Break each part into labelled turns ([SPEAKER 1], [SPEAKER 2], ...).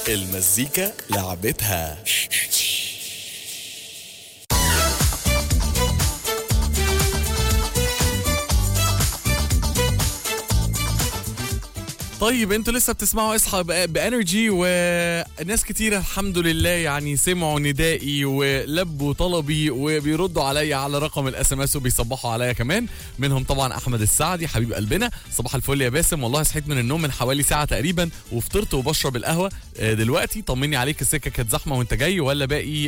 [SPEAKER 1] المزيكا لعبتها. طيب انتوا لسه بتسمعوا اصحى بانرجي، وناس كتيره الحمد لله يعني سمعوا ندائي ولبوا طلبي وبيردوا عليا على رقم الاس ام اس وبيصبحوا عليا كمان. منهم طبعا احمد السعدي حبيب قلبنا، صباح الفل يا باسم، والله صحيت من النوم من حوالي ساعه تقريبا وفطرت وبشرب القهوه دلوقتي. طمني عليك، السكه كانت زحمه وانت جاي ولا باقي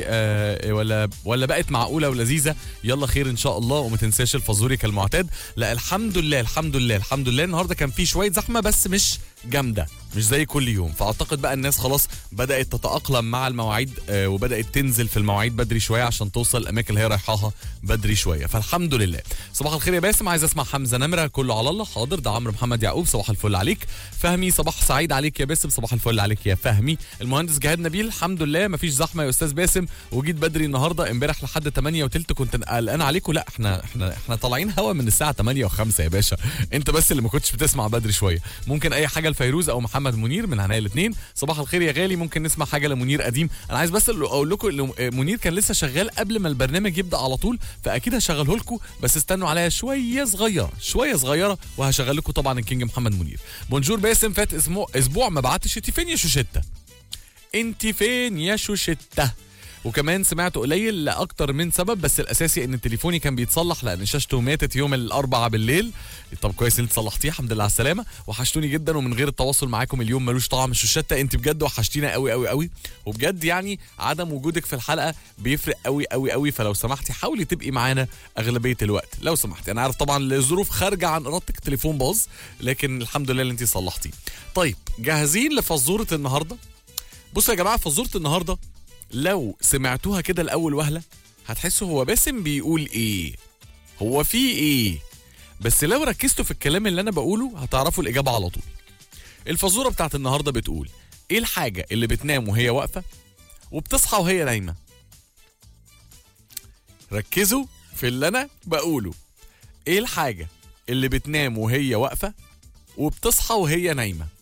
[SPEAKER 1] ولا بقت معقوله ولذيذه؟ يلا خير ان شاء الله، وما تنساش الفازوري كالمعتاد. لا الحمد لله الحمد لله الحمد لله، النهارده كان في شويه زحمه بس مش جامده، مش زي كل يوم. فاعتقد بقى الناس خلاص بدات تتاقلم مع المواعيد وبدات تنزل في المواعيد بدري شويه عشان توصل الاماكن اللي هي رايحاها بدري شويه، فالحمد لله. صباح الخير يا باسم، عايز اسمع حمزه نمره كله على الله. حاضر، ده عمرو محمد يعقوب، صباح الفل عليك. فهمي، صباح سعيد عليك يا باسم، صباح الفل عليك يا فهمي. المهندس جهاد نبيل، الحمد لله مفيش زحمه يا استاذ باسم، وجيت بدري النهارده، امبارح لحد 8:03 كنت قلقان عليكم. لا احنا طالعين هوا من الساعه 8 و5 يا باشا، انت بس اللي ما كنتش بتسمع بدري شويه. ممكن اي حاجه لفيروز او محمد منير من عناية الاثنين. صباح الخير يا غالي، ممكن نسمع حاجه لمنير قديم. انا عايز بس اقول لكم منير كان لسه شغال قبل ما البرنامج يبدا على طول، فاكيد هشغله لكم، بس استنوا عليا شويه صغيره وهشغل لكم طبعا الكينج محمد منير. بونجور باسم، فات اسبوع ما بعتش، انت فين يا شوشته؟ انت فين يا شوشته؟ وكمان سمعت قليل لاكتر من سبب، بس الاساسي ان تليفوني كان بيتصلح لان شاشته ماتت يوم الاربعاء بالليل. طب كويس ان انت صلحتيه، الحمد لله على السلامه. وحشتوني جدا، ومن غير التواصل معاكم اليوم ملوش طعم. الشوشته انت بجد وحشتينا قوي قوي قوي، وبجد يعني عدم وجودك في الحلقه بيفرق قوي قوي قوي، فلو سمحتي حاولي تبقي معانا اغلبيه الوقت لو سمحتي. انا عارف طبعا الظروف خارجه عن ارادتك، التليفون باظ، لكن الحمد لله اللي انت صلحتيه. طيب جاهزين لفزوره النهارده؟ بصوا يا جماعه، فزوره النهارده لو سمعتوها كده لأول وهلة هتحسوا هو باسم بيقول ايه، هو في ايه، بس لو ركزتوا في الكلام اللي انا بقوله هتعرفوا الإجابة على طول. الفزورة بتاعت النهاردة بتقول ايه الحاجة اللي بتنام وهي واقفة وبتصحى وهي نايمة؟ ركزوا في اللي انا بقوله. ايه الحاجة اللي بتنام وهي واقفة وبتصحى وهي نايمة؟